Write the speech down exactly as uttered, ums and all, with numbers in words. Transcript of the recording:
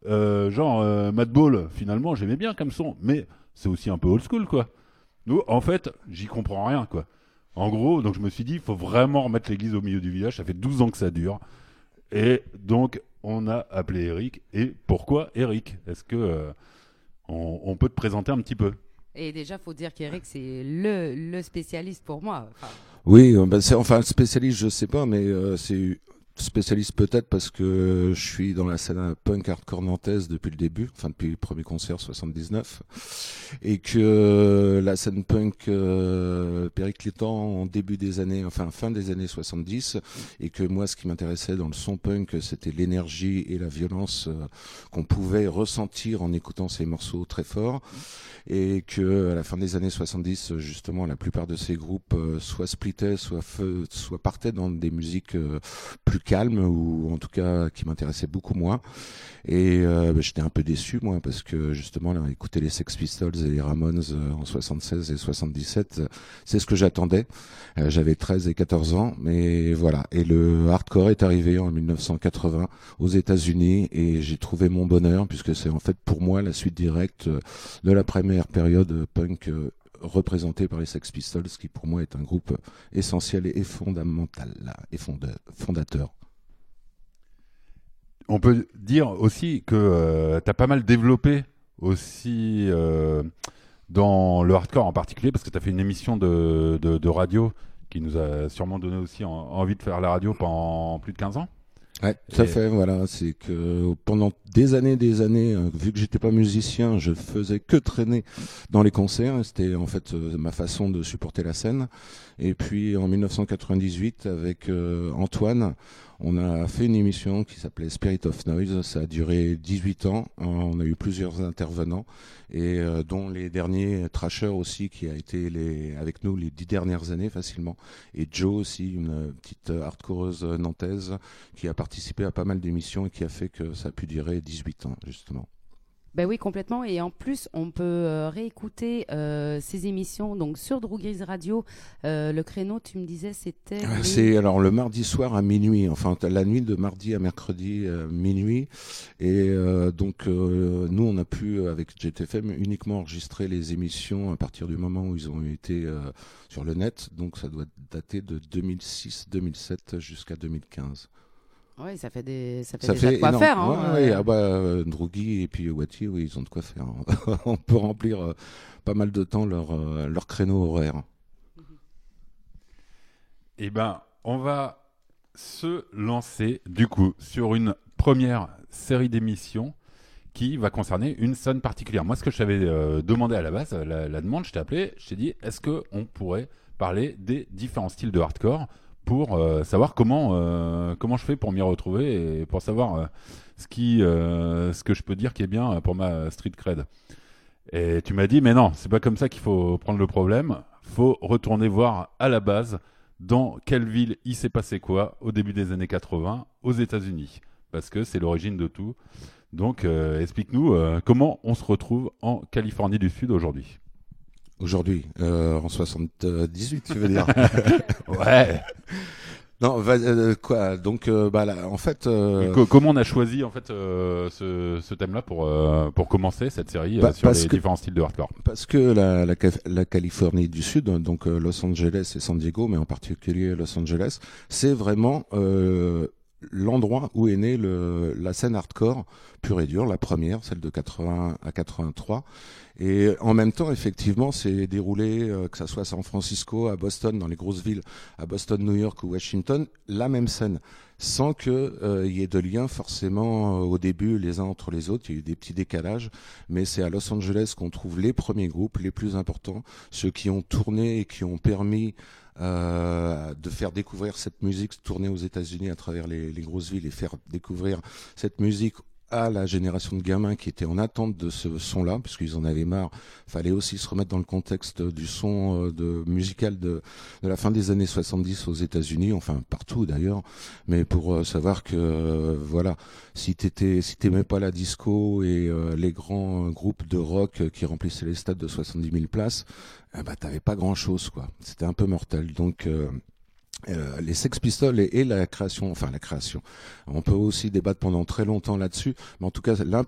euh, genre euh, Madball, finalement, j'aimais bien comme son, mais c'est aussi un peu old school, quoi. Nous, en fait, j'y comprends rien, quoi. En gros, donc je me suis dit, il faut vraiment remettre l'église au milieu du village. Ça fait douze ans que ça dure. Et donc, on a appelé Eric. Et pourquoi Eric? Est-ce que euh, on, on peut te présenter un petit peu? Et déjà, faut dire qu'Eric, c'est le, le spécialiste pour moi. Enfin, Oui, euh, bah, c'est enfin spécialiste, je sais pas, mais euh, c'est spécialiste peut-être parce que je suis dans la scène punk hardcore nantaise depuis le début, enfin depuis le premier concert soixante-dix-neuf, et que euh, la scène punk euh, périclitant en début des années, enfin fin des années soixante-dix, et que moi ce qui m'intéressait dans le son punk, c'était l'énergie et la violence euh, qu'on pouvait ressentir en écoutant ces morceaux très forts. Et que à la fin des années soixante-dix, justement, la plupart de ces groupes euh, soit splittaient, soit, fe- soit partaient dans des musiques euh, plus calmes, ou en tout cas qui m'intéressaient beaucoup moins. Et euh, bah, j'étais un peu déçu, moi, parce que justement, là, écouter les Sex Pistols et les Ramones euh, en soixante-seize et soixante-dix-sept, euh, c'est ce que j'attendais. Euh, j'avais treize et quatorze ans, mais voilà. Et le hardcore est arrivé en mille neuf cent quatre-vingts aux États-Unis, et j'ai trouvé mon bonheur, puisque c'est en fait pour moi la suite directe euh, de la première période punk euh, représentée par les Sex Pistols, qui pour moi est un groupe essentiel et fondamental, là, et fonda- fondateur. On peut dire aussi que euh, tu as pas mal développé aussi euh, dans le hardcore en particulier, parce que tu as fait une émission de, de, de radio qui nous a sûrement donné aussi en- envie de faire la radio pendant plus de quinze ans. Ouais, tout à Et fait, voilà. C'est que pendant des années, des années, euh, vu que j'étais pas musicien, je faisais que traîner dans les concerts. C'était en fait euh, ma façon de supporter la scène. Et puis en mille neuf cent quatre-vingt-dix-huit, avec euh, Antoine, on a fait une émission qui s'appelait Spirit of Noise. Ça a duré dix-huit ans. On a eu plusieurs intervenants, et euh, dont les derniers Trashers aussi, qui a été les, avec nous les dix dernières années facilement. Et Joe aussi, une petite hardcoreuse nantaise, qui a participé à pas mal d'émissions et qui a fait que ça a pu durer dix-huit ans, justement. ben oui, complètement. Et en plus, on peut euh, réécouter euh, ces émissions donc sur Drew Grise Radio. Euh, le créneau, tu me disais, c'était les... C'est alors le mardi soir à minuit, enfin la nuit de mardi à mercredi euh, minuit. Et euh, donc euh, nous, on a pu, avec J T F M, uniquement enregistrer les émissions à partir du moment où ils ont été euh, sur le net. Donc ça doit dater de deux mille six deux mille sept jusqu'à deux mille quinze. Oui, ça fait, des... ça fait Ça déjà fait de quoi énorme. faire. Hein, Ouais, ouais, euh. ah bah, euh, Drugui et puis Wati, oui, ils ont de quoi faire. On peut remplir euh, pas mal de temps leur, euh, leur créneau horaire. Eh ben, on va se lancer du coup sur une première série d'émissions qui va concerner une scène particulière. Moi, ce que je t'avais euh, demandé à la base, la, la demande, je t'ai appelé, je t'ai dit, est-ce qu'on pourrait parler des différents styles de hardcore pour euh, savoir comment, euh, comment je fais pour m'y retrouver et pour savoir euh, ce, qui, euh, ce que je peux dire qui est bien pour ma street cred. Et tu m'as dit, mais non, c'est pas comme ça qu'il faut prendre le problème. Faut retourner voir à la base dans quelle ville il s'est passé quoi au début des années quatre-vingts aux États-Unis, parce que c'est l'origine de tout. Donc, euh, explique-nous euh, comment on se retrouve en Californie du Sud aujourd'hui. Aujourd'hui, euh, en soixante-dix-huit, tu veux dire? Ouais. Non, va- euh, quoi? Donc, euh, bah là, en fait, euh, Co- comment on a choisi en fait euh, ce, ce thème-là pour euh, pour commencer cette série euh, Bah, sur parce les que- différents styles de hardcore? parce que la, la, Ca- la Californie du Sud, donc euh, Los Angeles et San Diego, mais en particulier Los Angeles, c'est vraiment euh, l'endroit où est née le, la scène hardcore pure et dure, la première, celle de quatre-vingts à quatre-vingt-trois. Et en même temps, effectivement, c'est déroulé, euh, que ça soit à San Francisco, à Boston, dans les grosses villes, à Boston, New York ou Washington, la même scène, sans que euh, y ait de lien forcément euh, au début les uns entre les autres. Il y a eu des petits décalages, mais c'est à Los Angeles qu'on trouve les premiers groupes, les plus importants, ceux qui ont tourné et qui ont permis euh, de faire découvrir cette musique, tourner aux États-Unis à travers les, les grosses villes et faire découvrir cette musique à la génération de gamins qui étaient en attente de ce son-là, puisqu'ils en avaient marre. Fallait aussi se remettre dans le contexte du son euh, de, musical de, de la fin des années soixante-dix aux États-Unis, enfin partout d'ailleurs, mais pour euh, savoir que euh, voilà, si t'étais, si t'aimais pas la disco et euh, les grands groupes de rock qui remplissaient les stades de soixante-dix mille places, eh bah t'avais pas grand-chose, quoi. C'était un peu mortel. Donc euh, Euh, les Sex Pistols et, et la création, enfin la création. On peut aussi débattre pendant très longtemps là-dessus, mais en tout cas